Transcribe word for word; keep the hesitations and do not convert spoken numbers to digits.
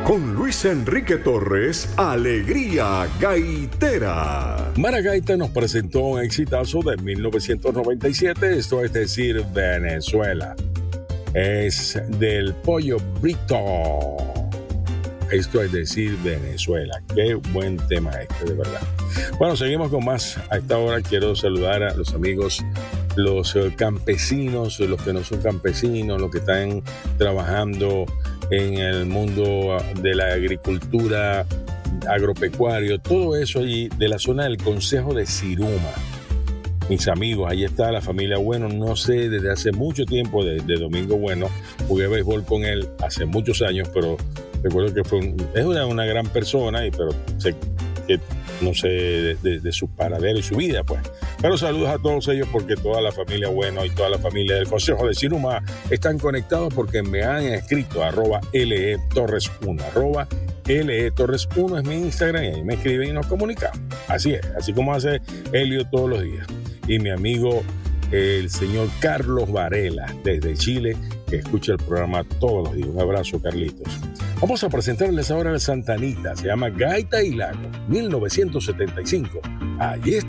Con Luis Enrique Torres, Alegría Gaitera. Mara Gaita nos presentó un exitazo de mil novecientos noventa y siete, esto es decir, Venezuela. Es del Pollo Brito. Esto es decir, Venezuela. Qué buen tema este, de verdad. Bueno, seguimos con más. A esta hora quiero saludar a los amigos, los campesinos, los que no son campesinos, los que están trabajando en el mundo de la agricultura, agropecuario, todo eso allí de la zona del Concejo de Siruma. Mis amigos, ahí está la familia Bueno, no sé, desde hace mucho tiempo, de, de Domingo Bueno, jugué béisbol con él hace muchos años, pero recuerdo que fue un, es una, una gran persona, y pero sé que no sé de, de, de su paradero y su vida, pues. Pero saludos a todos ellos, porque toda la familia Bueno y toda la familia del Consejo de Siruma están conectados porque me han escrito arroba le torres uno, arroba le torres uno es mi Instagram, y ahí me escriben y nos comunicamos. Así es, así como hace Helio todos los días. Y mi amigo el señor Carlos Varela desde Chile, que escucha el programa todos los días. Un abrazo, Carlitos. Vamos a presentarles ahora a Santa Anita, se llama Gaita y Lago, mil novecientos setenta y cinco. Allí está.